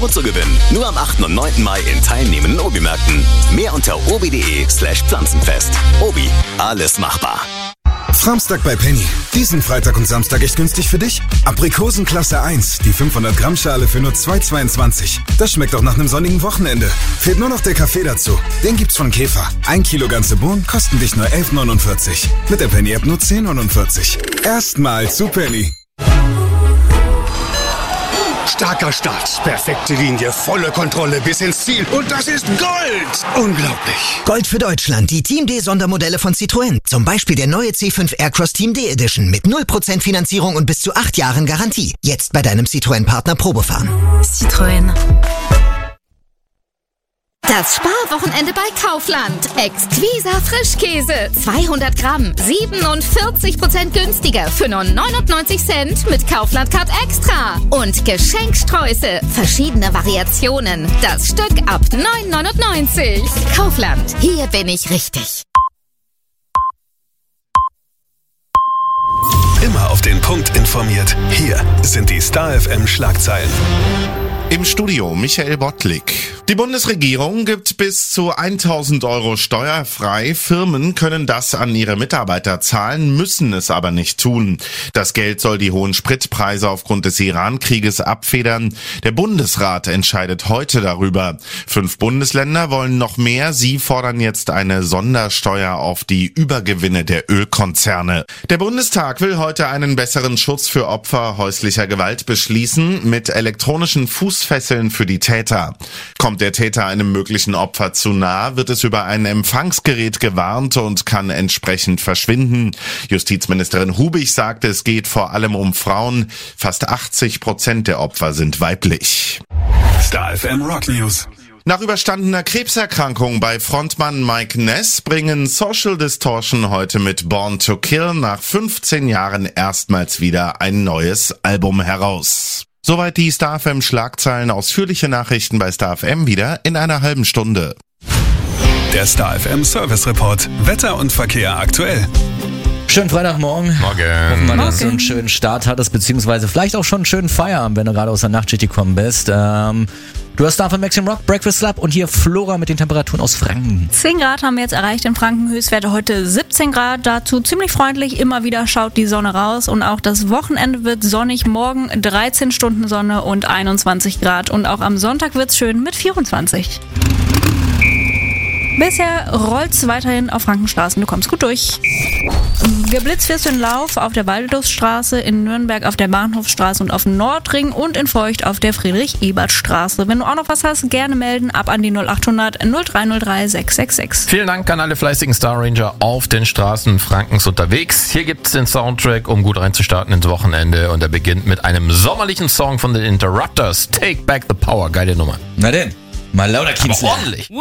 € zu gewinnen. Nur am 8. und 9. Mai in teilnehmenden Obi-Märkten. Mehr unter obi.de/Pflanzenfest. Obi, alles machbar. Samstag bei Penny. Diesen Freitag und Samstag echt günstig für dich? Aprikosen Klasse 1, die 500 Gramm Schale für nur 2,22. Das schmeckt auch nach einem sonnigen Wochenende. Fehlt nur noch der Kaffee dazu. Den gibt's von Käfer. 1 Kilo ganze Bohnen kosten dich nur 11,49. Mit der Penny-App nur 10,49. Erstmal zu Penny. Starker Start, perfekte Linie, volle Kontrolle bis ins Ziel. Und das ist Gold! Unglaublich. Gold für Deutschland, die Team D Sondermodelle von Citroën. Zum Beispiel der neue C5 Aircross Team D Edition mit 0% Finanzierung und bis zu 8 Jahren Garantie. Jetzt bei deinem Citroën-Partner Probefahren. Citroën. Das Sparwochenende bei Kaufland. Exquisa Frischkäse. 200 Gramm. 47% günstiger für nur 99 Cent mit Kaufland Card Extra. Und Geschenksträuße. Verschiedene Variationen. Das Stück ab 9,99. Kaufland. Hier bin ich richtig. Immer auf den Punkt informiert. Hier sind die Star FM Schlagzeilen. Im Studio Michael Bottlik. Die Bundesregierung gibt bis zu 1.000 € steuerfrei. Firmen können das an ihre Mitarbeiter zahlen, müssen es aber nicht tun. Das Geld soll die hohen Spritpreise aufgrund des Iran-Krieges abfedern. Der Bundesrat entscheidet heute darüber. 5 Bundesländer wollen noch mehr. Sie fordern jetzt eine Sondersteuer auf die Übergewinne der Ölkonzerne. Der Bundestag will heute einen besseren Schutz für Opfer häuslicher Gewalt beschließen mit elektronischen Fußfesseln für die Täter. Kommt der Täter einem möglichen Opfer zu nah, wird es über ein Empfangsgerät gewarnt und kann entsprechend verschwinden. Justizministerin Hubig sagte, es geht vor allem um Frauen. Fast 80% der Opfer sind weiblich. Star FM Rock News. Nach überstandener Krebserkrankung bei Frontmann Mike Ness bringen Social Distortion heute mit Born to Kill nach 15 Jahren erstmals wieder ein neues Album heraus. Soweit die Star FM Schlagzeilen. Ausführliche Nachrichten bei Star FM wieder in einer halben Stunde. Der Star FM Service Report. Wetter und Verkehr aktuell. Schönen Freitagmorgen. Morgen. Hoffen wir, dass du einen schönen Start hattest, beziehungsweise vielleicht auch schon einen schönen Feierabend, wenn du gerade aus der Nachtschicht gekommen bist. Du hast da von Maxim Rock, Breakfast Club und hier Flora mit den Temperaturen aus Franken. 10 Grad haben wir jetzt erreicht in Franken, Höchstwerte heute 17 Grad, dazu ziemlich freundlich, immer wieder schaut die Sonne raus und auch das Wochenende wird sonnig, morgen 13 Stunden Sonne und 21 Grad und auch am Sonntag wird's schön mit 24. Bisher rollt's weiterhin auf Frankenstraßen, du kommst gut durch. Geblitzt wirst du in Lauf auf der Waldluststraße, in Nürnberg auf der Bahnhofstraße und auf dem Nordring und in Feucht auf der Friedrich-Ebert-Straße. Wenn du auch noch was hast, gerne melden, ab an die 0800 0303 666. Vielen Dank an alle fleißigen Star Ranger auf den Straßen Frankens unterwegs. Hier gibt's den Soundtrack, um gut reinzustarten ins Wochenende und er beginnt mit einem sommerlichen Song von den Interrupters. Take Back the Power, geile Nummer. Na denn, mal lauter Kienzler. Aber ordentlich.